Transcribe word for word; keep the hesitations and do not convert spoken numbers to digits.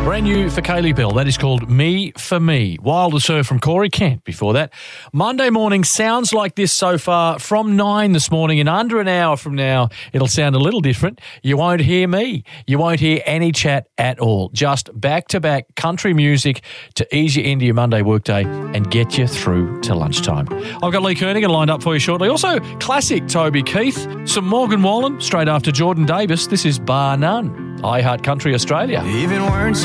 Brand new for Kaylee Bell. That is called Me for Me. Wilder Sir from Corey Kent before that. Monday morning sounds like this so far from nine this morning. In under an hour from now, it'll sound a little different. You won't hear me. You won't hear any chat at all. Just back-to-back country music to ease you into your Monday workday and get you through to lunchtime. I've got Lee Koenigan lined up for you shortly. Also, classic Toby Keith, some Morgan Wallen straight after Jordan Davis. This is Bar None. I Heart Country Australia. Even words